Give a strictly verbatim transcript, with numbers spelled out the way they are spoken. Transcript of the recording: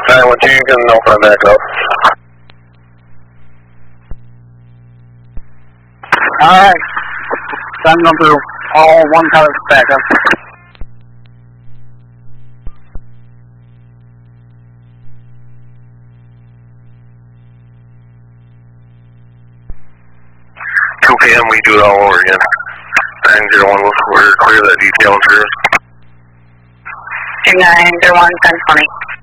nine one two, you can open back up. Alright. Sun going through. All one color back up. two P M we do it all over again. nine zero one, we're clear that detail, sure. two nine zero one, ten twenty.